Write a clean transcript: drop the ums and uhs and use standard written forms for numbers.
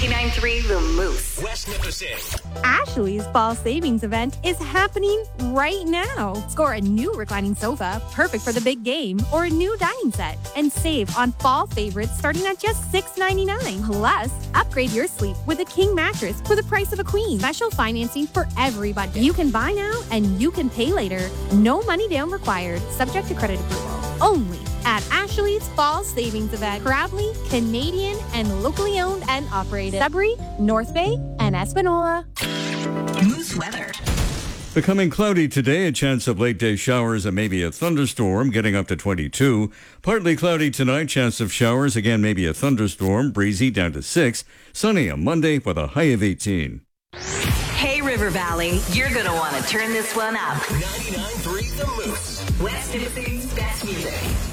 99.3 The Moose. West Nipissing. Ashley's fall savings event is happening right now. Score a new reclining sofa, perfect for the big game, or a new dining set, and save on fall favorites starting at just $6.99. Plus, upgrade your sleep with a king mattress for the price of a queen. Special financing for everybody. You can buy now and you can pay later. No money down required, subject to credit approval. Only at Ashley's Fall Savings Event. Proudly Canadian and locally owned and operated. Sudbury, North Bay, and Espanola. Moose weather. Becoming cloudy today, a chance of late day showers and maybe a thunderstorm, getting up to 22. Partly cloudy tonight, chance of showers, again maybe a thunderstorm, breezy down to 6. Sunny on Monday with a high of 18. Hey, River Valley, you're going to want to turn this one up. 99.3 The Moose. West Nipissing's best music.